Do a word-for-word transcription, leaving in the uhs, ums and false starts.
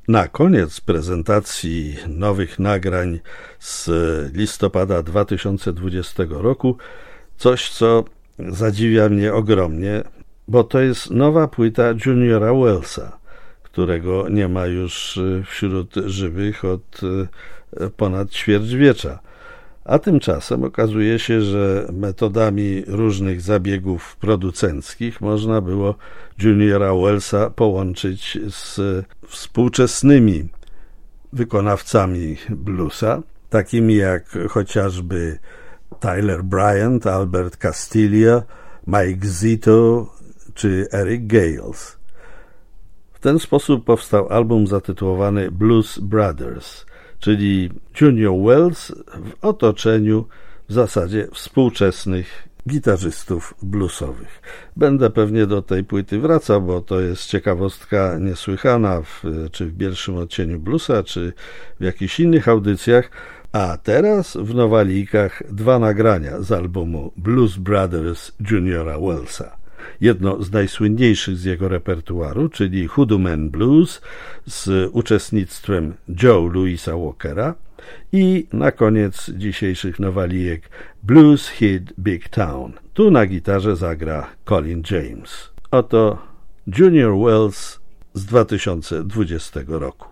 Na koniec prezentacji nowych nagrań z listopada dwa tysiące dwudziestego roku coś, co zadziwia mnie ogromnie, bo to jest nowa płyta Juniora Wellsa, którego nie ma już wśród żywych od ponad ćwierćwiecza. A tymczasem okazuje się, że metodami różnych zabiegów producenckich można było Juniora Wellsa połączyć z współczesnymi wykonawcami bluesa, takimi jak chociażby Tyler Bryant, Albert Castiglia, Mike Zito czy Eric Gales. W ten sposób powstał album zatytułowany Blues Brothers, czyli Junior Wells w otoczeniu w zasadzie współczesnych gitarzystów bluesowych. Będę pewnie do tej płyty wracał, bo to jest ciekawostka niesłychana, w, czy w Bielszym Odcieniu Bluesa, czy w jakichś innych audycjach. A teraz w Nowalijkach dwa nagrania z albumu Blues Brothers Juniora Wellsa. Jedno z najsłynniejszych z jego repertuaru, czyli Hoodoo Man Blues z uczestnictwem Joe Louisa Walkera i na koniec dzisiejszych Nowalijek Blues Hit Big Town. Tu na gitarze zagra Colin James. Oto Junior Wells z dwa tysiące dwudziestego roku.